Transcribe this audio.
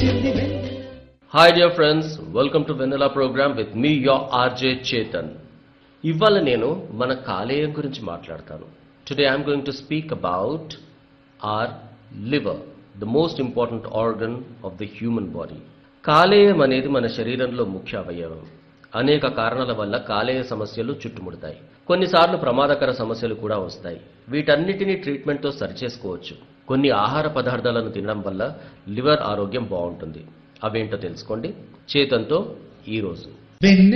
Hi dear friends, welcome to Vanilla program with me your RJ Chetan. ఇవాళ నేను మన కాలేయం గురించి మాట్లాడతాను. Today I am going to speak about our liver, the most important organ of the human body. కాలేయం అనేది మన శరీరంలో ముఖ్య అవయవం. అనేక కారణాల వల్ల కాలేయ సమస్యలు చుట్టుముడతాయి. కొన్నిసార్లు ప్రమాదకర సమస్యలు కూడా వస్తాయి. వీటన్నిటిని ట్రీట్మెంట్తో సరిచేసుకోవచ్చు. కొన్ని ఆహార పదార్థాలను తినడం వల్ల లివర్ ఆరోగ్యం బాగుంటుంది. అవేంటో తెలుసుకోండి. చేతన్తో ఈరోజు